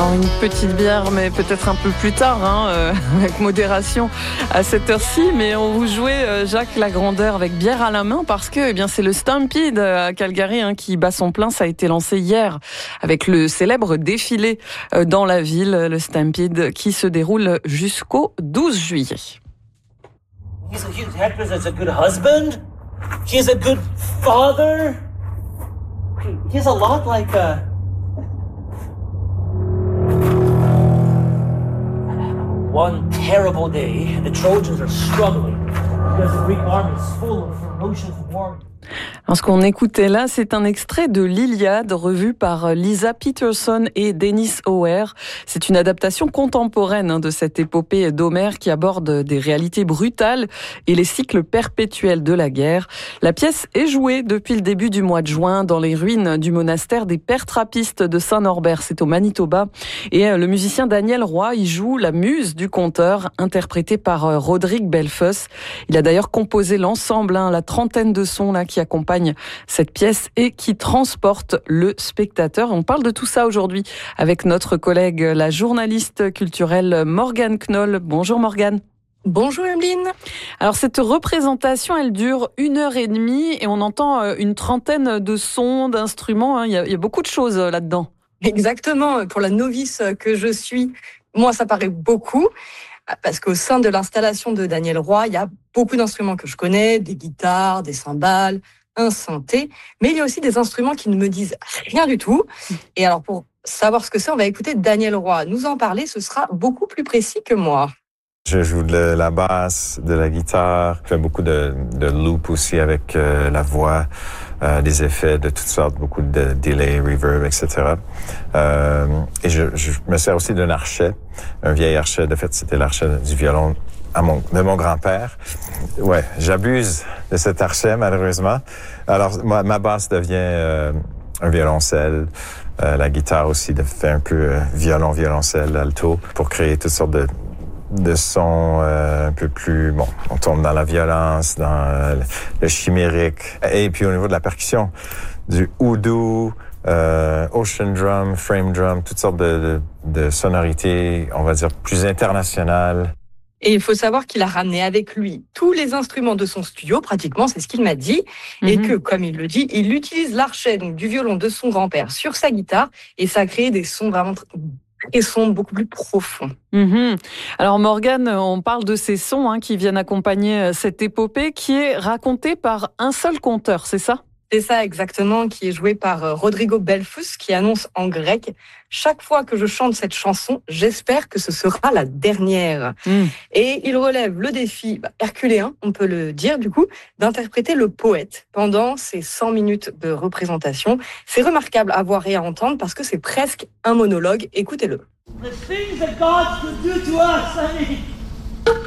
Une petite bière, mais peut-être un peu plus tard, avec modération à cette heure-ci. Mais on vous jouait Jacques Lagrandeur avec bière à la main parce que c'est le Stampede à Calgary qui bat son plein. Ça a été lancé hier avec le célèbre défilé dans la ville, le Stampede, qui se déroule jusqu'au 12 juillet. He's a good husband. He's a good father. He's a lot like one terrible day, the Trojans are struggling because the Greek army is full of ferocious warriors. Alors, ce qu'on écoutait là, c'est un extrait de l'Iliade revu par Lisa Peterson et Dennis Hauer. C'est une adaptation contemporaine de cette épopée d'Homère qui aborde des réalités brutales et les cycles perpétuels de la guerre. La pièce est jouée depuis le début du mois de juin dans les ruines du monastère des Pères Trappistes de Saint-Norbert, c'est au Manitoba. Et le musicien Daniel Roy y joue la muse du conteur, interprétée par Rodrigue Belfus. Il a d'ailleurs composé l'ensemble, la trentaine de sons là qui accompagnent cette pièce et qui transporte le spectateur. On parle de tout ça aujourd'hui avec notre collègue, la journaliste culturelle Morgane Knoll. Bonjour Morgane. Bonjour Emeline. Alors cette représentation, elle dure 1h30 et on entend une trentaine de sons, d'instruments. Il y a beaucoup de choses là-dedans. Exactement. Pour la novice que je suis, moi ça paraît beaucoup. Parce qu'au sein de l'installation de Daniel Roy, il y a beaucoup d'instruments que je connais, des guitares, des cymbales, un synthé, mais il y a aussi des instruments qui ne me disent rien du tout. Et alors, pour savoir ce que c'est, on va écouter Daniel Roy nous en parler, ce sera beaucoup plus précis que moi. Je joue de la basse, de la guitare, je fais beaucoup de loop aussi avec la voix, des effets de toutes sortes, beaucoup de delay, reverb, etc. Et je me sers aussi d'un archet, un vieil archet. De fait, c'était l'archet du violon de mon grand-père. Ouais, j'abuse de cet archet, malheureusement. Alors, ma basse devient un violoncelle. La guitare aussi fait un peu violoncelle, alto, pour créer toutes sortes de sons un peu plus... Bon, on tombe dans la violence, dans le chimérique. Et puis au niveau de la percussion, du oudou, ocean drum, frame drum, toutes sortes de sonorités, on va dire, plus internationales. Et il faut savoir qu'il a ramené avec lui tous les instruments de son studio, pratiquement, c'est ce qu'il m'a dit, et que, comme il le dit, il utilise l'archet donc du violon de son grand-père sur sa guitare, et ça a créé des sons vraiment très sombres, beaucoup plus profonds. Alors Morgane, on parle de ces sons qui viennent accompagner cette épopée qui est racontée par un seul conteur, c'est ça ? C'est ça exactement, qui est joué par Rodrigo Belfus, qui annonce en grec « Chaque fois que je chante cette chanson, j'espère que ce sera la dernière ». Et il relève le défi herculéen, on peut le dire du coup, d'interpréter le poète pendant ces 100 minutes de représentation. C'est remarquable à voir et à entendre parce que c'est presque un monologue. Écoutez-le. The things that God could do to us,